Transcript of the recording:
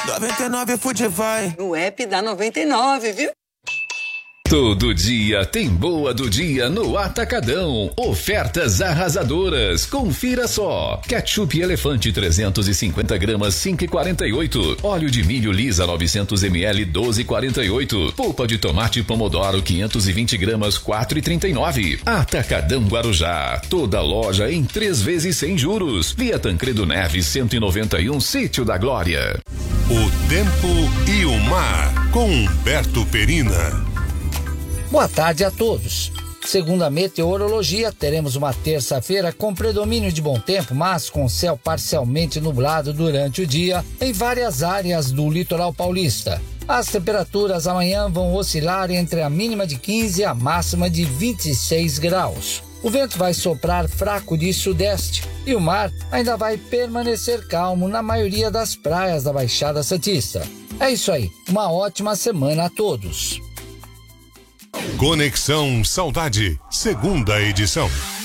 99 Food vai. No app da 99, viu? Todo dia tem boa do dia no Atacadão. Ofertas arrasadoras. Confira só. Ketchup Elefante 350 gramas 5,48. Óleo de milho Lisa 900 ml 12,48. Polpa de tomate Pomodoro 520 gramas 4,39. Atacadão Guarujá. Toda loja em 3 vezes sem juros. Via Tancredo Neves 191 Sítio da Glória. O tempo e o mar com Humberto Perina. Boa tarde a todos. Segundo a meteorologia, teremos uma terça-feira com predomínio de bom tempo, mas com céu parcialmente nublado durante o dia em várias áreas do litoral paulista. As temperaturas amanhã vão oscilar entre a mínima de 15 e a máxima de 26 graus. O vento vai soprar fraco de sudeste e o mar ainda vai permanecer calmo na maioria das praias da Baixada Santista. É isso aí, uma ótima semana a todos. Conexão Saudade, segunda edição.